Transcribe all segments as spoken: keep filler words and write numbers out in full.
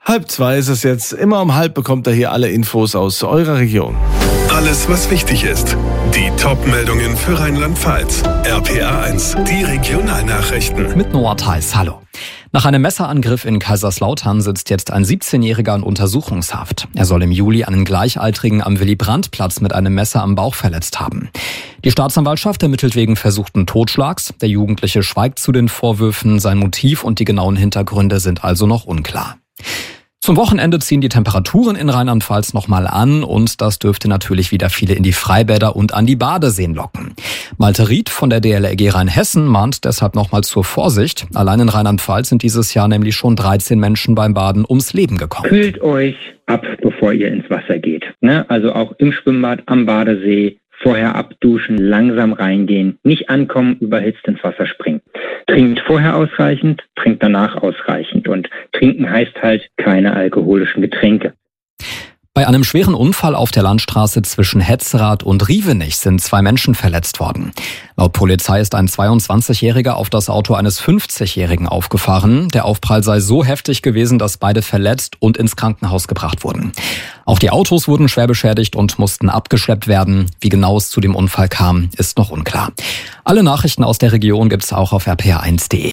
Halb zwei ist es jetzt. Immer um halb bekommt ihr hier alle Infos aus eurer Region. Alles, was wichtig ist. Die Top-Meldungen für Rheinland-Pfalz. R P A eins, die Regionalnachrichten. Mit Noah Theis, hallo. Nach einem Messerangriff in Kaiserslautern sitzt jetzt ein siebzehnjähriger in Untersuchungshaft. Er soll im Juli einen Gleichaltrigen am Willy-Brandt-Platz mit einem Messer am Bauch verletzt haben. Die Staatsanwaltschaft ermittelt wegen versuchten Totschlags. Der Jugendliche schweigt zu den Vorwürfen. Sein Motiv und die genauen Hintergründe sind also noch unklar. Zum Wochenende ziehen die Temperaturen in Rheinland-Pfalz nochmal an und das dürfte natürlich wieder viele in die Freibäder und an die Badeseen locken. Malte Ried von der D L R G Rheinhessen mahnt deshalb nochmal zur Vorsicht. Allein in Rheinland-Pfalz sind dieses Jahr nämlich schon dreizehn Menschen beim Baden ums Leben gekommen. Kühlt euch ab, bevor ihr ins Wasser geht. Ne? Also auch im Schwimmbad, am Badesee, vorher abduschen, langsam reingehen, nicht ankommen, überhitzt ins Wasser springen. Trinkt vorher ausreichend, trinkt danach ausreichend. Und trinken heißt halt keine alkoholischen Getränke. Bei einem schweren Unfall auf der Landstraße zwischen Hetzrath und Rievenich sind zwei Menschen verletzt worden. Laut Polizei ist ein zweiundzwanzigjähriger auf das Auto eines fünfzigjährigen aufgefahren. Der Aufprall sei so heftig gewesen, dass beide verletzt und ins Krankenhaus gebracht wurden. Auch die Autos wurden schwer beschädigt und mussten abgeschleppt werden. Wie genau es zu dem Unfall kam, ist noch unklar. Alle Nachrichten aus der Region gibt's auch auf r p a eins punkt de.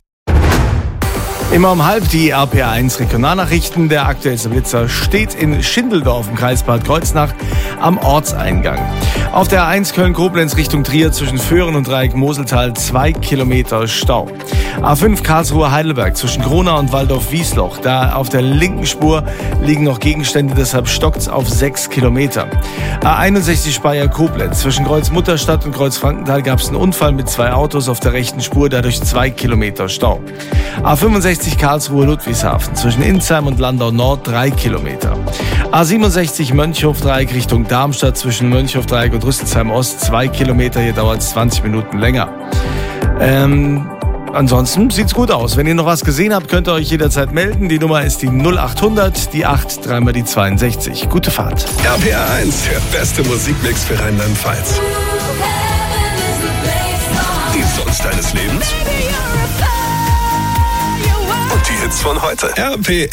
Immer um halb die R P A eins Regionalnachrichten. Der aktuellste Blitzer steht in Schindeldorf im Kreis Bad Kreuznach am Ortseingang. Auf der A eins Köln-Koblenz Richtung Trier zwischen Föhren und Dreieck-Moseltal zwei Kilometer Stau. A fünf Karlsruhe-Heidelberg zwischen Gronau und Waldorf-Wiesloch. Da auf der linken Spur liegen noch Gegenstände, deshalb stockt's auf sechs Kilometer. A einundsechzig Speyer-Koblenz zwischen Kreuz-Mutterstadt und Kreuz-Frankenthal gab's einen Unfall mit zwei Autos auf der rechten Spur, dadurch zwei Kilometer Stau. A fünfundsechzig Karlsruhe-Ludwigshafen zwischen Insheim und Landau Nord drei Kilometer. A siebenundsechzig Mönchhof-Dreieck Richtung Darmstadt zwischen Mönchhof-Dreieck und Rüsselsheim Ost zwei Kilometer, hier dauert es zwanzig Minuten länger. Ähm, ansonsten sieht's gut aus. Wenn ihr noch was gesehen habt, könnt ihr euch jederzeit melden. Die Nummer ist die null achthundert, die acht, dreimal die zweiundsechzig. Gute Fahrt. R P A eins, der beste Musikmix für Rheinland-Pfalz. Die Songs deines Lebens und die Hits von heute. R P